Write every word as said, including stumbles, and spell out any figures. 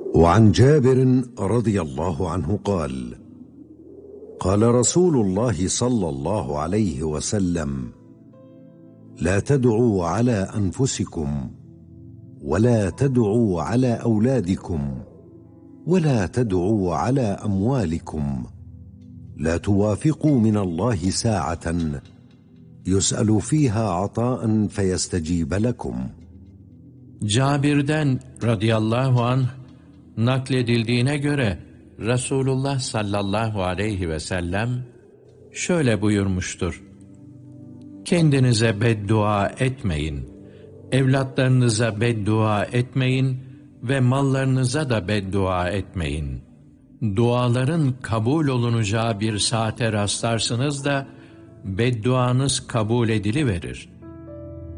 وعن جابر رضي الله عنه قال قال رسول الله صلى الله عليه وسلم لا تدعوا على أنفسكم ولا تدعوا على أولادكم ولا تدعوا على أموالكم لا توافقوا من الله ساعة يسأل فيها عطاء فيستجيب لكم. Cabir'den radıyallahu anh nakledildiğine göre Resulullah sallallahu aleyhi ve sellem şöyle buyurmuştur: Kendinize beddua etmeyin, evlatlarınıza beddua etmeyin ve mallarınıza da beddua etmeyin. Duaların kabul olunacağı bir saate rastlarsınız da bedduanız kabul ediliverir.